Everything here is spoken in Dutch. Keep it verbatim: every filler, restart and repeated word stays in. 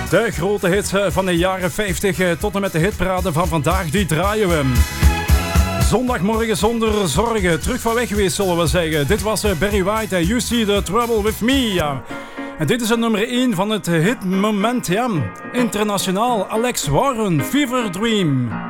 De grote hits van de jaren vijftig tot en met de hitparade van vandaag, die draaien we. Zondagmorgen zonder zorgen, terug van weg geweest zullen we zeggen. Dit was Barry White, You See The Trouble With Me. Ja. En dit is het nummer één van het hitmoment, ja. Internationaal, Alex Warren, Fever Dream.